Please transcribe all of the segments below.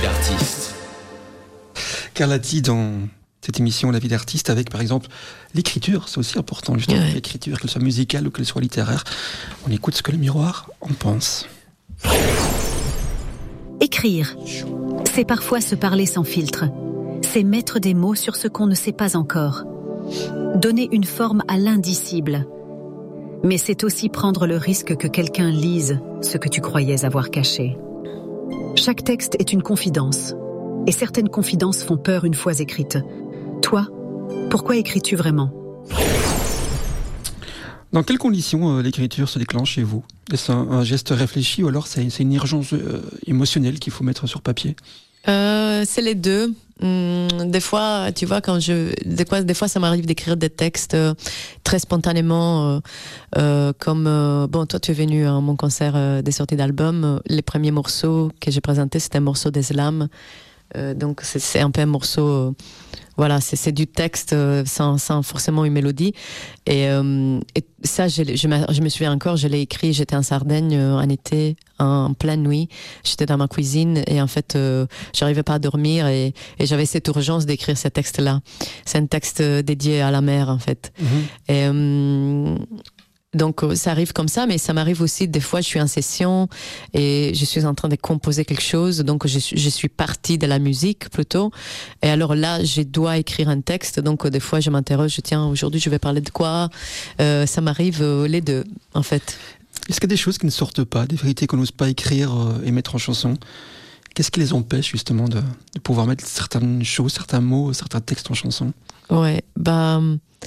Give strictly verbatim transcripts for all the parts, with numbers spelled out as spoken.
Artiste. Carlati dans cette émission La vie d'artiste avec par exemple l'écriture, c'est aussi important justement, ouais. L'écriture, qu'elle soit musicale ou qu'elle soit littéraire. On écoute ce que le miroir en pense. Écrire, c'est parfois se parler sans filtre. C'est mettre des mots sur ce qu'on ne sait pas encore. Donner une forme à l'indicible. Mais c'est aussi prendre le risque que quelqu'un lise ce que tu croyais avoir caché. Chaque texte est une confidence. Et certaines confidences font peur une fois écrites. Toi, pourquoi écris-tu vraiment ? Dans quelles conditions euh, l'écriture se déclenche chez vous ? Est-ce un, un geste réfléchi ou alors c'est, c'est une urgence euh, émotionnelle qu'il faut mettre sur papier ? euh, C'est les deux. Hum, des fois, tu vois, quand je, des fois, des fois, ça m'arrive d'écrire des textes euh, très spontanément, euh, euh, comme euh, bon, toi, tu es venu à mon concert euh, des sorties d'albums. Les premiers morceaux que j'ai présentés, c'était un morceau des Slams. Euh, donc c'est, c'est un peu un morceau, euh, voilà, c'est, c'est du texte euh, sans, sans forcément une mélodie. Et, euh, et ça, je, je, je me souviens encore, je l'ai écrit, j'étais en Sardaigne euh, en été, en, en pleine nuit. J'étais dans ma cuisine et en fait, euh, j'arrivais pas à dormir et, et j'avais cette urgence d'écrire ce texte-là. C'est un texte dédié à la mer, en fait. Mmh. Et... Euh, Donc ça arrive comme ça, mais ça m'arrive aussi des fois je suis en session et je suis en train de composer quelque chose, donc je suis, je suis partie de la musique plutôt, et alors là je dois écrire un texte, donc des fois je m'interroge, tiens aujourd'hui je vais parler de quoi, euh, ça m'arrive euh, les deux en fait. Est-ce qu'il y a des choses qui ne sortent pas, des vérités qu'on n'ose pas écrire euh, et mettre en chanson ? Qu'est-ce qui les empêche justement de, de pouvoir mettre certaines choses, certains mots, certains textes en chanson ? Ouais, bah...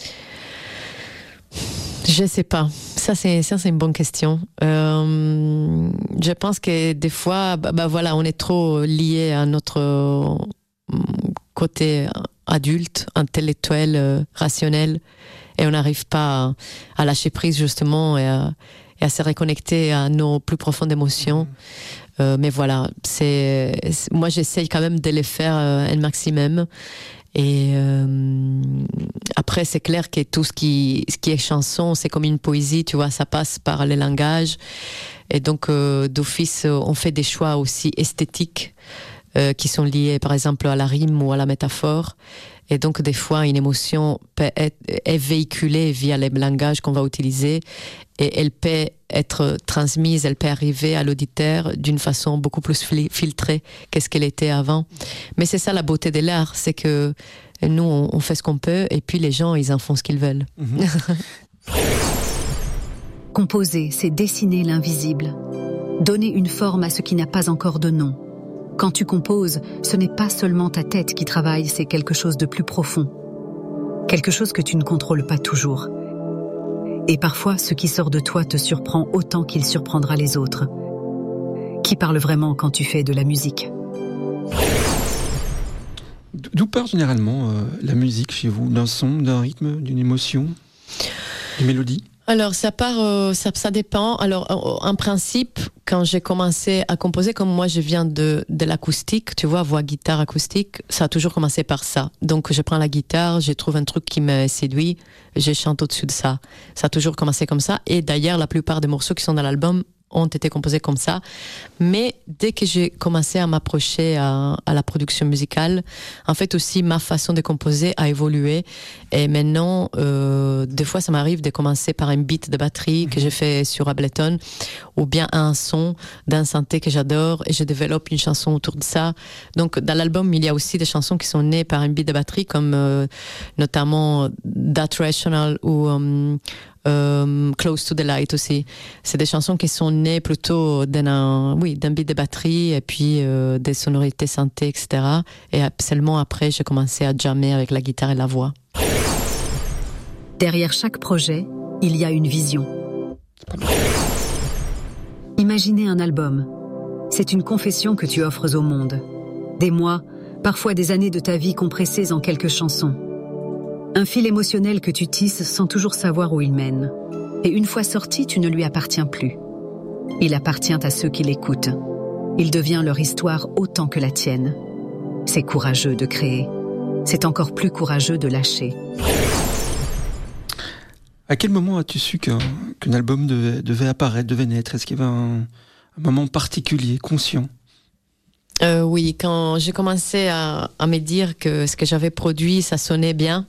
Je sais pas. Ça c'est ça c'est une bonne question. Euh, je pense que des fois, bah, bah voilà, on est trop lié à notre côté adulte, intellectuel, euh, rationnel, et on n'arrive pas à, à lâcher prise justement et à, et à se reconnecter à nos plus profondes émotions. Mmh. Euh, mais voilà, c'est, c'est moi j'essaye quand même de les faire euh, un maximum. Et euh, après, c'est clair que tout ce qui, ce qui est chanson, c'est comme une poésie, tu vois, ça passe par les langages. Et donc, euh, d'office, on fait des choix aussi esthétiques euh, qui sont liés, par exemple, à la rime ou à la métaphore. Et donc, des fois, une émotion peut être, est véhiculée via les langages qu'on va utiliser et elle peut être transmise, elle peut arriver à l'auditeur d'une façon beaucoup plus filtrée qu'est-ce qu'elle était avant. Mais c'est ça la beauté de l'art, c'est que nous, on fait ce qu'on peut et puis les gens, ils en font ce qu'ils veulent. Mmh. Composer, c'est dessiner l'invisible. Donner une forme à ce qui n'a pas encore de nom. Quand tu composes, ce n'est pas seulement ta tête qui travaille, c'est quelque chose de plus profond. Quelque chose que tu ne contrôles pas toujours. Et parfois, ce qui sort de toi te surprend autant qu'il surprendra les autres. Qui parle vraiment quand tu fais de la musique ? D'où part généralement euh, la musique chez vous ? D'un son, d'un rythme, d'une émotion, d'une mélodie ? Alors ça part, euh, ça, ça dépend. Alors en, en principe, quand j'ai commencé à composer, comme moi je viens de de l'acoustique, tu vois, voix, guitare, acoustique, ça a toujours commencé par ça. Donc je prends la guitare, je trouve un truc qui me séduit, je chante au-dessus de ça. Ça a toujours commencé comme ça. Et d'ailleurs, la plupart des morceaux qui sont dans l'album ont été composés comme ça. Mais dès que j'ai commencé à m'approcher à, à la production musicale, en fait aussi ma façon de composer a évolué. Et maintenant, euh, des fois ça m'arrive de commencer par un beat de batterie que j'ai fait sur Ableton, ou bien un son d'un synthé que j'adore, et je développe une chanson autour de ça. Donc dans l'album, il y a aussi des chansons qui sont nées par un beat de batterie, comme euh, notamment That Rational ou... Um, Euh, Close to the Light aussi. C'est des chansons qui sont nées plutôt d'un, oui, d'un beat de batterie et puis euh, des sonorités synthé, et cetera. Et seulement après, j'ai commencé à jammer avec la guitare et la voix. Derrière chaque projet, il y a une vision. Imaginez un album. C'est une confession que tu offres au monde. Des mois, parfois des années de ta vie compressées en quelques chansons. Un fil émotionnel que tu tisses sans toujours savoir où il mène. Et une fois sorti, tu ne lui appartiens plus. Il appartient à ceux qui l'écoutent. Il devient leur histoire autant que la tienne. C'est courageux de créer. C'est encore plus courageux de lâcher. À quel moment as-tu su qu'un, qu'un album devait, devait apparaître, devait naître ? Est-ce qu'il y avait un, un moment particulier, conscient ? Euh, oui, quand j'ai commencé à, à me dire que ce que j'avais produit, ça sonnait bien,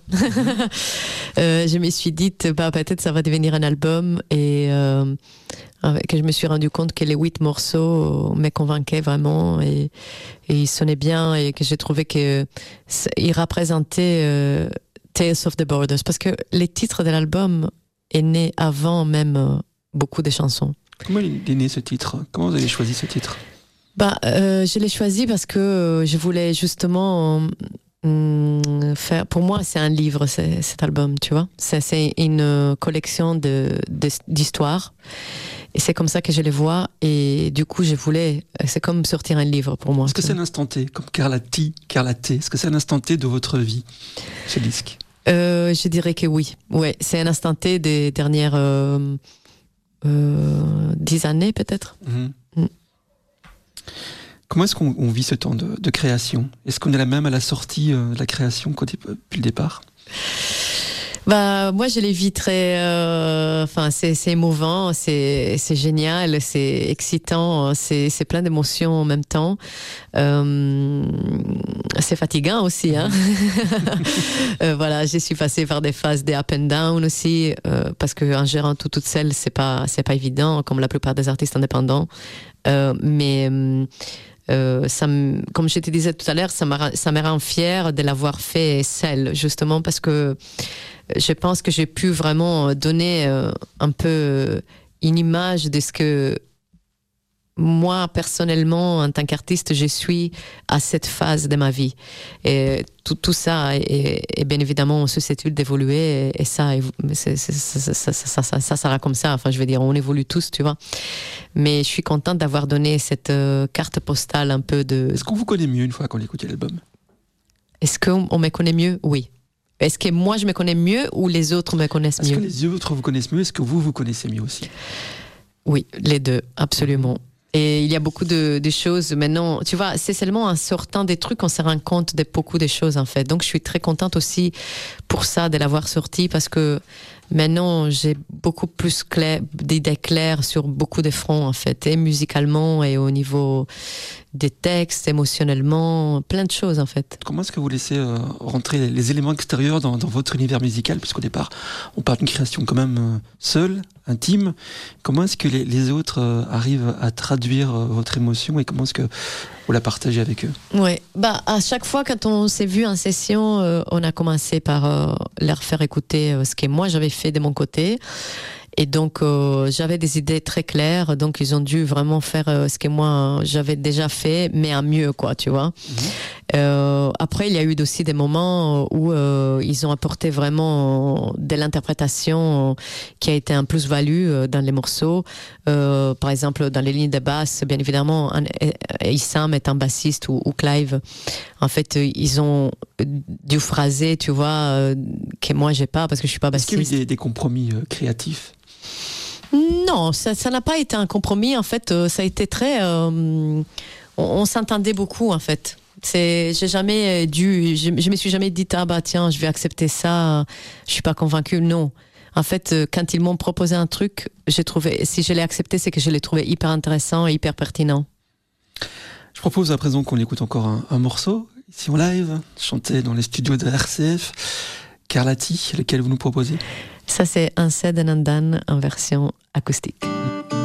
euh, je me suis dit, bah, peut-être ça va devenir un album, et euh, que je me suis rendu compte que les huit morceaux me convainquaient vraiment, et, et ils sonnaient bien, et que j'ai trouvé qu'ils représentaient euh, Tales of the Borders, parce que les titres de l'album est né avant même euh, beaucoup de chansons. Comment il est né ce titre? Comment vous avez choisi ce titre? Bah, euh, je l'ai choisi parce que euh, je voulais justement euh, faire. Pour moi, c'est un livre, c'est, cet album, tu vois. C'est, c'est une collection de, de, d'histoires. Et c'est comme ça que je les vois. Et du coup, je voulais. C'est comme sortir un livre pour moi. Est-ce que c'est un instant T, comme Carla T, Carla T? Est-ce que c'est un instant T de votre vie, ce disque? euh, Je dirais que oui. Ouais, c'est un instant T des dernières euh, euh, dix années, peut-être. Mmh. Mmh. Comment est-ce qu'on on vit ce temps de, de création? Est-ce qu'on est la même à la sortie euh, de la création qu'au dé- depuis le départ? Bah, moi, je les vis très. Enfin, euh, c'est, c'est émouvant, c'est, c'est génial, c'est excitant, c'est, c'est plein d'émotions en même temps. Euh, c'est fatigant aussi, hein. euh, voilà, je suis passée par des phases des up and down aussi, euh, parce qu'en gérant tout toute seule, c'est pas, c'est pas évident, comme la plupart des artistes indépendants. Euh, mais euh, ça me, comme je te disais tout à l'heure, ça, m'a, ça me rend fière de l'avoir fait seule, justement parce que je pense que j'ai pu vraiment donner euh, un peu une image de ce que moi, personnellement, en tant qu'artiste, je suis à cette phase de ma vie. Et tout, tout ça est, est bien évidemment susceptible d'évoluer, et, et ça, c'est, c'est, ça, ça, ça, ça, ça sera comme ça. Enfin, je veux dire, on évolue tous, tu vois. Mais je suis contente d'avoir donné cette euh, carte postale un peu de... Est-ce qu'on vous connaît mieux une fois qu'on écoute l'album? Est-ce qu'on on me connaît mieux? Oui. Est-ce que moi, je me connais mieux ou les autres me connaissent mieux? Est-ce que les autres vous connaissent mieux? Est-ce que vous vous connaissez mieux aussi? Oui, les deux, absolument. Et il y a beaucoup de, de choses maintenant, tu vois, c'est seulement en sortant des trucs qu'on se rend compte de beaucoup de choses, en fait. Donc, je suis très contente aussi pour ça, de l'avoir sorti, parce que maintenant, j'ai beaucoup plus clair, d'idées claires sur beaucoup de fronts, en fait, et musicalement, et au niveau des textes, émotionnellement, plein de choses, en fait. Comment est-ce que vous laissez euh, rentrer les, les éléments extérieurs dans, dans votre univers musical, puisqu'au départ, on parle d'une création quand même euh, seule, intime. Comment est-ce que les, les autres euh, arrivent à traduire euh, votre émotion, et comment est-ce que vous la partagez avec eux? Ouais, bah à chaque fois quand on s'est vu en session, euh, on a commencé par euh, leur faire écouter euh, ce que moi j'avais fait de mon côté. Et donc, euh, j'avais des idées très claires, donc ils ont dû vraiment faire euh, ce que moi j'avais déjà fait, mais en mieux, quoi, tu vois. Mmh. Euh, après, il y a eu aussi des moments où euh, ils ont apporté vraiment de l'interprétation qui a été un plus-value dans les morceaux. Euh, par exemple, dans les lignes de basse, bien évidemment, Issam est un bassiste, ou, ou Clive. En fait, ils ont dû phraser, tu vois, que moi j'ai pas, parce que je suis pas bassiste. Est-ce qu'il y a eu des, des compromis euh, créatifs? Non, ça, ça n'a pas été un compromis. En fait, euh, ça a été très. Euh, on, on s'entendait beaucoup, en fait. C'est, j'ai jamais dû. Je, je me suis jamais dit, ah bah tiens, je vais accepter ça. Je suis pas convaincue. Non. En fait, quand ils m'ont proposé un truc, j'ai trouvé. Si je l'ai accepté, c'est que je l'ai trouvé hyper intéressant et hyper pertinent. Je propose à présent qu'on écoute encore un, un morceau ici en live, chanté dans les studios de R C F. Carla T, lequel vous nous proposez? Ça, c'est un Sed Nandan en version acoustique. Mmh.